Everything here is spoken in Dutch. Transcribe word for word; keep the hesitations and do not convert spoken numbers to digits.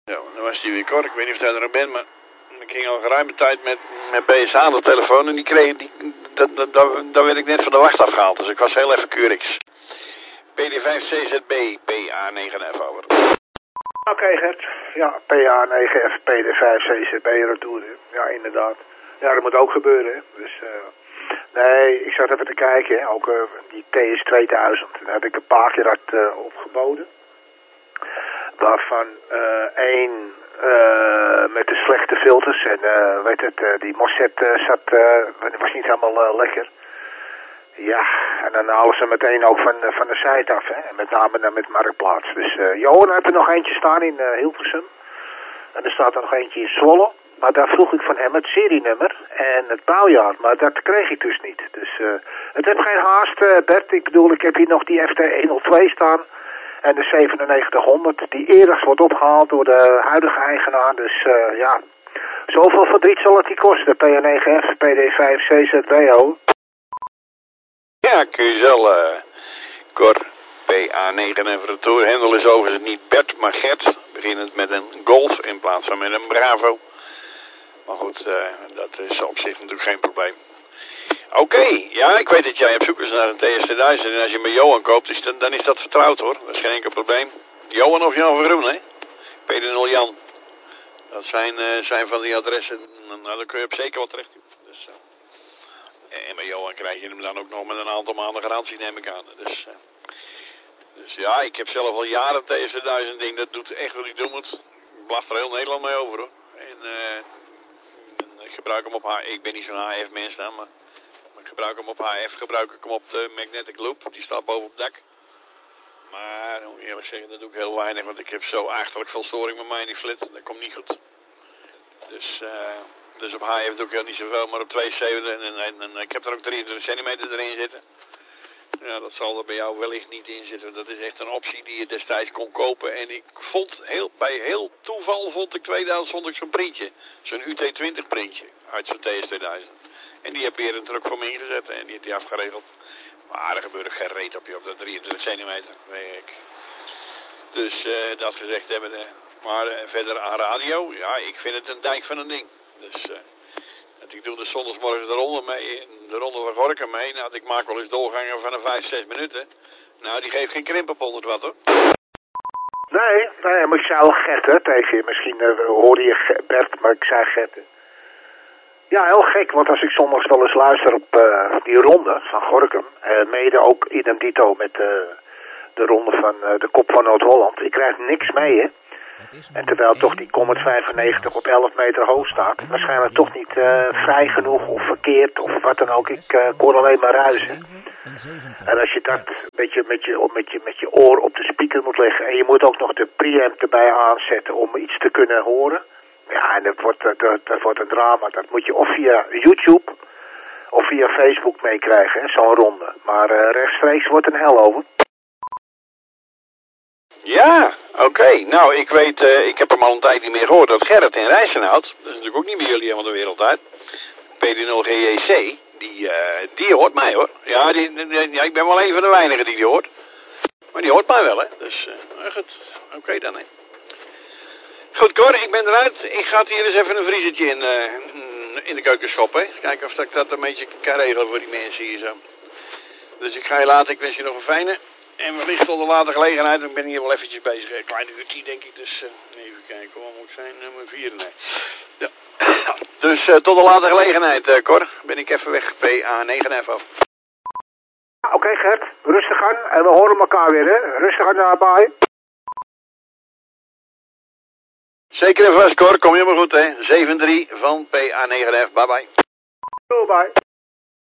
Ja, dan was die weer kort. Ik weet niet of jij er nog bent, maar ik ging al geruime tijd met, met B S A aan de telefoon en die kreeg, die, dat, dat, dat, dat werd ik net van de wacht afgehaald, dus ik was heel even keurix. P D vijf C Z B, P A negen F, over. Oké okay, Gert, ja, P A negen F, P D vijf C Z B retour, ja inderdaad. Ja, dat moet ook gebeuren, hè. Dus uh, nee, ik zat even te kijken, hè. Ook uh, die T S tweeduizend, daar heb ik een paar keer dat, uh, opgeboden. Waarvan uh, één uh, met de slechte filters en uh, weet het, uh, die Mosset uh, zat, uh, was niet helemaal uh, lekker. Ja, en dan halen ze meteen ook van, van de site af, hè. En met name dan met Marktplaats. Dus uh, Johan heeft er nog eentje staan in uh, Hilversum. En er staat er nog eentje in Zwolle. Maar daar vroeg ik van hem het serienummer en het bouwjaar. Maar dat kreeg ik dus niet. Dus uh, het heeft geen haast, uh, Bert. Ik bedoel, ik heb hier nog die F T honderdtwee staan. En de zevenennegentig honderd, die eerder wordt opgehaald door de huidige eigenaar. Dus uh, ja, zoveel verdriet zal het die kosten. P A negen F, P D vijf C Z B O. Ja, kun je wel, uh, Cor. P A negen F retour. Hendel is overigens niet Bert, maar Gert. Beginnend met een Golf in plaats van met een Bravo. Maar goed, uh, dat is op zich natuurlijk geen probleem. Oké, okay, ja, ik weet dat jij op zoek is naar een T S tweeduizend. En als je met Johan koopt, is dan, dan is dat vertrouwd hoor. Dat is geen enkel probleem. Johan of Jan van Groen, hè? P D nul Jan. Dat zijn, uh, zijn van die adressen. Nou, daar kun je op zeker wat terecht. Dus, uh, en bij Johan krijg je hem dan ook nog met een aantal maanden garantie, neem ik aan. Dus, uh, dus ja, ik heb zelf al jaren T S tweeduizend ding. Dat doet echt wat ik doen moet. Ik blaf er heel Nederland mee over hoor. En uh, ik gebruik hem op H F. Ik ben niet zo'n H F mens dan, maar... Ik gebruik hem op H F, gebruik ik hem op de Magnetic Loop. Die staat boven op het dak. Maar, moet ik eerlijk zeggen, dat doe ik heel weinig. Want ik heb zo eigenlijk veel storing met mij in die flit. Dat komt niet goed. Dus, uh, dus op H F doe ik heel niet zoveel. Maar op tweeënzeventig en, en, en ik heb er ook drieëntwintig centimeter erin zitten. Ja, dat zal er bij jou wellicht niet in zitten. Dat is echt een optie die je destijds kon kopen. En ik vond, heel, bij heel toeval vond ik tweeduizend vond ik zo'n printje. Zo'n U T twintig printje uit zo'n T S tweeduizend. En die heb je een truck voor me ingezet en die heeft hij afgeregeld. Maar er gebeurt geen reet op je op de drieëntwintig centimeter, weet ik. Dus uh, dat gezegd hebben. Uh, maar uh, verder aan radio, ja, ik vind het een dijk van een ding. Dus uh, ik doe de zondagsmorgen de ronde mee, de ronde van Gorkum mee. Nou, ik maak wel eens doorgangen van een vijf, zes minuten. Nou, die geeft geen krimp op honderd watt hoor. Nee, nee, maar ik zei al Gert tegen je. Misschien uh, hoorde je Bert, maar ik zei Gert. Ja, heel gek, want als ik zondags wel eens luister op uh, die ronde van Gorkum, uh, mede ook idem dito met uh, de ronde van uh, de Kop van Noord-Holland, ik krijg niks mee, hè. En terwijl toch die Comet vijfennegentig op elf meter hoog staat, waarschijnlijk toch niet uh, vrij genoeg of verkeerd of wat dan ook, ik uh, kon alleen maar ruisen. En als je dat een beetje met je, met, je, met je oor op de speaker moet leggen en je moet ook nog de preamp erbij aanzetten om iets te kunnen horen. Ja, en dat wordt, dat, dat wordt een drama. Dat moet je of via YouTube of via Facebook meekrijgen, zo'n ronde. Maar uh, rechtstreeks wordt een hel over. Ja, oké. Okay. Nou, ik weet, uh, ik heb hem al een tijd niet meer gehoord dat Gerrit in Rijsenhout, dat is natuurlijk ook niet bij jullie helemaal de wereld uit, P D nul G J C, die, uh, die hoort mij hoor. Ja, die, die, ja, ik ben wel een van de weinigen die die hoort. Maar die hoort mij wel, hè. Dus, uh, goed. Oké okay, dan, hè. Goed, Cor, ik ben eruit. Ik ga hier eens even een vriezertje in, uh, in de keuken schoppen. Kijken of ik dat een beetje kan regelen voor die mensen hier zo. Dus ik ga je laten. Ik wens je nog een fijne. En wellicht tot een later gelegenheid. Ik ben hier wel eventjes bezig. Een kleine uurtje denk ik. Dus uh, even kijken. Hoe moet ik zijn? Nummer vier. Nee. Ja. Dus uh, tot een later gelegenheid, uh, Cor. Ben ik even weg. P A negen F af. Oké, okay, Gert. Rustig aan. En we horen elkaar weer, hè. Rustig aan daarbij. Zeker en vast, Cor. Kom je maar goed, hè. zeven drie van P A negen F. Bye bye. Bye bye.